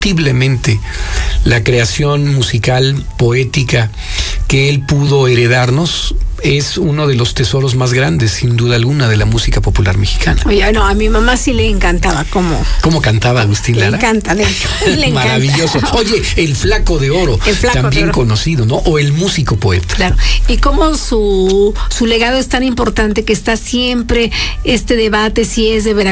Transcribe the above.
indiscutiblemente la creación musical, poética que él pudo heredarnos. Es uno de los tesoros más grandes, sin duda alguna, de la música popular mexicana. Oye, no, a mi mamá sí le encantaba ¿Cómo cantaba Agustín Lara? Le encanta, de hecho. Le Maravilloso. encanta. Oye, el Flaco de Oro, también conocido, ¿no? O el músico poeta. Claro. Y cómo su legado es tan importante, que está siempre este debate si es de Veracruz